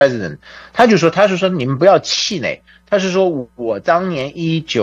president， 他是说你们不要气馁，他是说我当年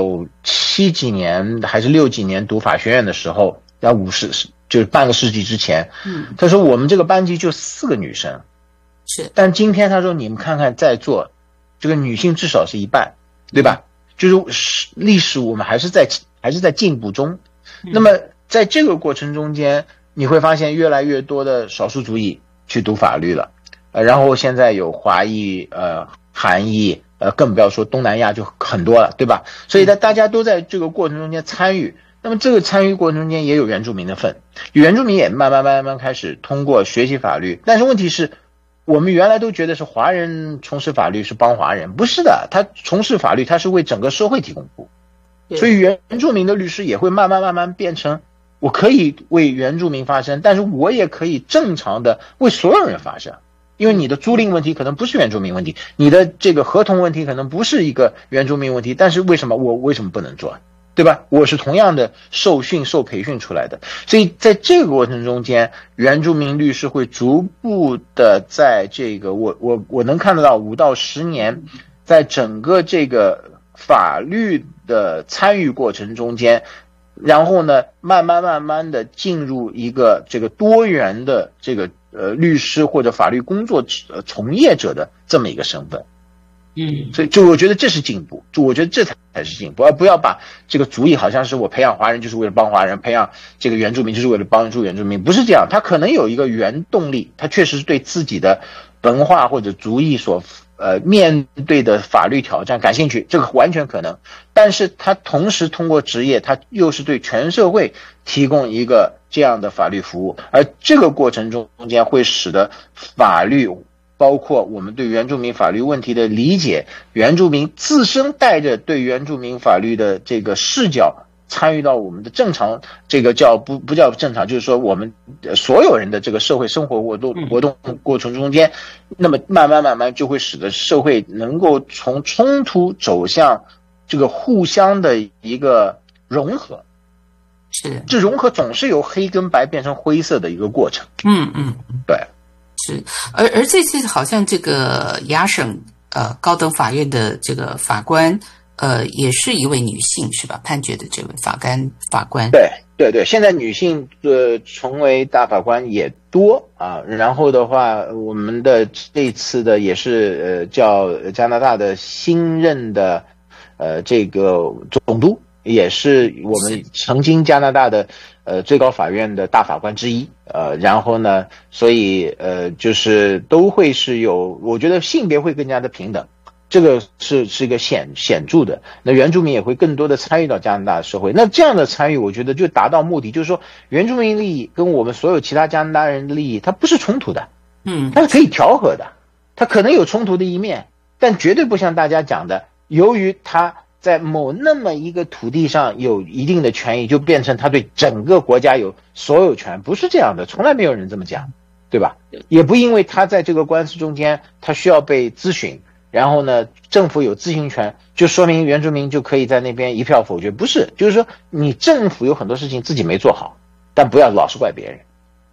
1970几年还是60几年读法学院的时候，在就是半个世纪之前，他说我们这个班级就4个女生， 是， 但今天他说你们看看在座这个女性至少是1半，对吧？就是历史我们还是在进步中。那么在这个过程中间，你会发现越来越多的少数族裔去读法律了，然后现在有华裔、韩裔，更不要说东南亚就很多了，对吧？所以大家都在这个过程中间参与。那么这个参与过程中间也有原住民的份，原住民也慢慢开始通过学习法律。但是问题是，我们原来都觉得是华人从事法律是帮华人，不是的，他从事法律他是为整个社会提供服务。所以原住民的律师也会慢慢变成，我可以为原住民发声，但是我也可以正常的为所有人发声。因为你的租赁问题可能不是原住民问题，你的这个合同问题可能不是一个原住民问题，但是为什么不能做？对吧？我是同样的受培训出来的，所以在这个过程中间，原住民律师会逐步的在这个我能看得到5到10年，在整个这个法律的参与过程中间，然后呢，慢慢的进入一个这个多元的这个律师或者法律工作从业者的这么一个身份。所以我觉得这是进步，我觉得这才是进步，而不要把这个族裔好像是我培养华人就是为了帮华人，培养这个原住民就是为了帮助原住民，不是这样。他可能有一个原动力，他确实是对自己的文化或者族裔所面对的法律挑战感兴趣，这个完全可能。但是他同时通过职业，他又是对全社会提供一个这样的法律服务，而这个过程中间会使得法律，包括我们对原住民法律问题的理解，原住民自身带着对原住民法律的这个视角参与到我们的正常，这个叫不叫正常，就是说我们所有人的这个社会生活活动过程中间，那么慢慢就会使得社会能够从冲突走向这个互相的一个融合。 是， 这融合总是由黑跟白变成灰色的一个过程。对。 是，而这次好像这个亚省高等法院的这个法官也是一位女性是吧？判决的这位法官。 对，现在女性成为大法官也多啊。然后的话，我们的这次的也是叫加拿大的新任的这个总督，也是我们曾经加拿大的最高法院的大法官之一。然后呢，所以就是都会是有，我觉得性别会更加的平等，这个是一个显著的。那原住民也会更多的参与到加拿大的社会，那这样的参与，我觉得就达到目的，就是说原住民利益跟我们所有其他加拿大人的利益，它不是冲突的，它是可以调和的，它可能有冲突的一面，但绝对不像大家讲的，由于他在那么一个土地上有一定的权益，就变成他对整个国家有所有权，不是这样的，从来没有人这么讲，对吧？也不因为他在这个官司中间他需要被咨询，然后呢政府有咨询权，就说明原住民就可以在那边一票否决，不是，就是说你政府有很多事情自己没做好，但不要老是怪别人。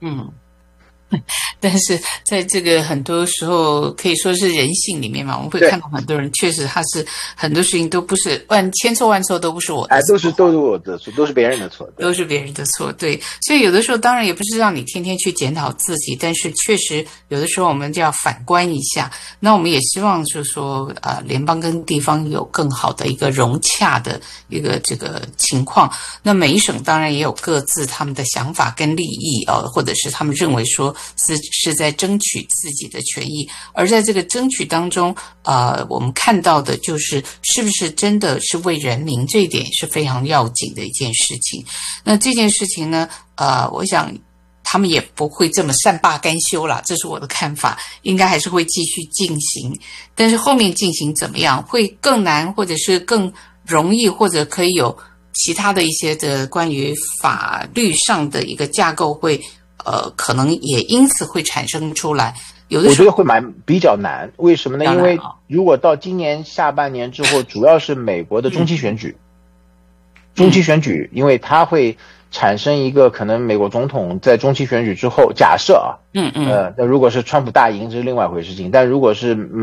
但是在这个很多时候可以说是人性里面嘛，我们会看到很多人确实他是很多事情都不是千错万错都不是我的错， 都是我的错，都是别人的错， 都是别人的错。对，所以有的时候当然也不是让你天天去检讨自己，但是确实有的时候我们就要反观一下。那我们也希望就是说联邦跟地方有更好的一个融洽的一个这个情况。那每一省当然也有各自他们的想法跟利益或者是他们认为说是在争取自己的权益，而在这个争取当中我们看到的就是是不是真的是为人民，这一点是非常要紧的一件事情。那这件事情呢我想他们也不会这么善罢甘休啦，这是我的看法，应该还是会继续进行，但是后面进行怎么样会更难，或者是更容易，或者可以有其他的一些的关于法律上的一个架构会可能也因此会产生出来。有的时候我觉得会比较难，为什么呢？因为如果到今年下半年之后，主要是美国的中期选举， 中期选举，因为它会产生一个可能美国总统在中期选举之后，假设啊，那如果是川普大赢，这是另外一回事情，但如果是